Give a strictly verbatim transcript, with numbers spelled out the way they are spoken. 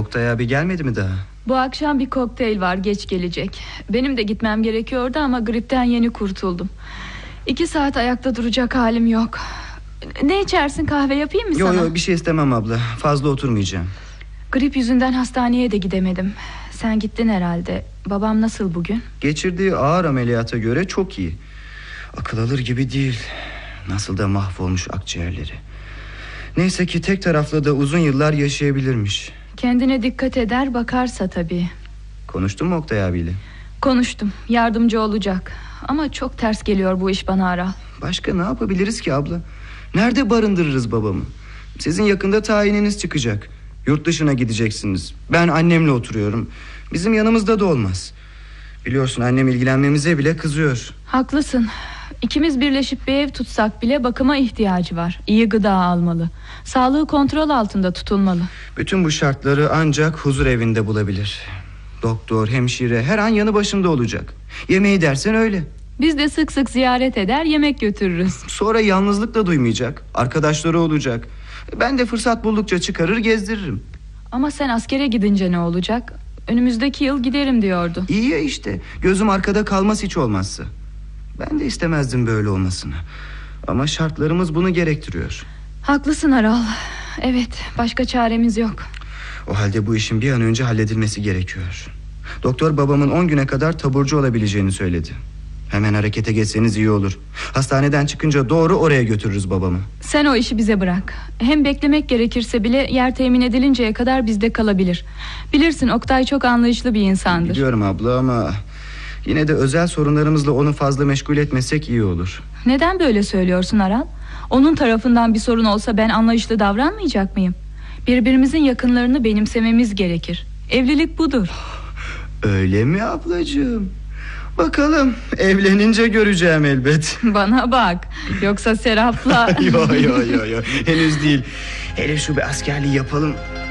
Oktay abi gelmedi mi daha? Bu akşam bir kokteyl var, geç gelecek. Benim de gitmem gerekiyordu ama gripten yeni kurtuldum. İki saat ayakta duracak halim yok. Ne içersin, kahve yapayım mı yo, sana? Yok bir şey istemem abla, fazla oturmayacağım. Grip yüzünden hastaneye de gidemedim. Sen gittin herhalde. Babam nasıl bugün? Geçirdiği ağır ameliyata göre çok iyi. Akıl alır gibi değil. Nasıl da mahvolmuş akciğerleri. Neyse ki tek taraflı da uzun yıllar yaşayabilirmiş. Kendine dikkat eder, bakarsa tabii. Konuştun mu Oktay abiyle? Konuştum, yardımcı olacak. Ama çok ters geliyor bu iş bana Aral. Başka ne yapabiliriz ki abla? Nerede barındırırız babamı? Sizin yakında tayininiz çıkacak. Yurt dışına gideceksiniz. Ben annemle oturuyorum. Bizim yanımızda da olmaz. Biliyorsun annem ilgilenmemize bile kızıyor. Haklısın. İkimiz birleşip bir ev tutsak bile bakıma ihtiyacı var. İyi gıda almalı. Sağlığı kontrol altında tutulmalı. Bütün bu şartları ancak huzur evinde bulabilir. Doktor, hemşire her an yanı başında olacak. Yemeği dersen öyle. Biz de sık sık ziyaret eder, yemek götürürüz. Sonra yalnızlık da duymayacak. Arkadaşları olacak. Ben de fırsat buldukça çıkarır gezdiririm. Ama sen askere gidince ne olacak? Önümüzdeki yıl giderim diyordun. İyi ya işte. Gözüm arkada kalmaz hiç olmazsa. Ben de istemezdim böyle olmasını. Ama şartlarımız bunu gerektiriyor. Haklısın Aral. Evet, başka çaremiz yok. O halde bu işin bir an önce halledilmesi gerekiyor. Doktor babamın on güne kadar taburcu olabileceğini söyledi. Hemen harekete geçseniz iyi olur. Hastaneden çıkınca doğru oraya götürürüz babamı. Sen o işi bize bırak. Hem beklemek gerekirse bile yer temin edilinceye kadar bizde kalabilir. Bilirsin Oktay çok anlayışlı bir insandır. Biliyorum abla ama yine de özel sorunlarımızla onu fazla meşgul etmesek iyi olur. Neden böyle söylüyorsun Aral? Onun tarafından bir sorun olsa ben anlayışlı davranmayacak mıyım? Birbirimizin yakınlarını benimsememiz gerekir. Evlilik budur. Öyle mi ablacığım? Bakalım, evlenince göreceğim elbet. Bana bak, yoksa Serap'la... Yo yo yo yo, henüz değil. Hele şu bir askerliği yapalım.